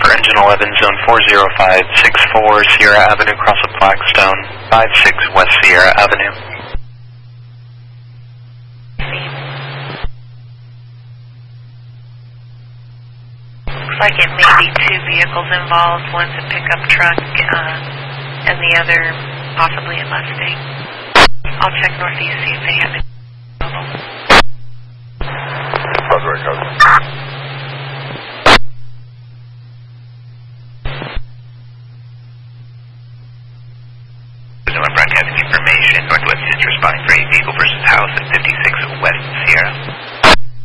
for engine 11, zone 40564, Sierra Avenue, cross of Blackstone, 56 West Sierra Avenue. Looks like it may be two vehicles involved. One's a pickup truck and the other possibly a Mustang. I'll check northeast, see if they have it. Code. Broadcasting information, Northwest is responding for a vehicle versus house at 56